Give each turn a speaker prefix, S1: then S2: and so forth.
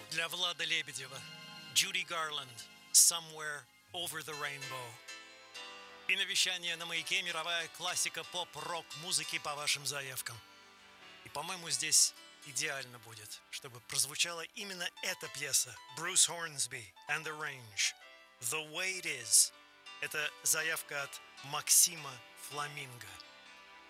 S1: Для Влада Лебедева, Judy Garland, Somewhere Over the Rainbow. И на вещание на Маяке мировая классика поп-рок музыки по вашим заявкам. И, по-моему, здесь идеально будет, чтобы прозвучала именно эта пьеса Bruce Hornsby and the Range. The Way It Is. Это заявка от Максима Фламинго.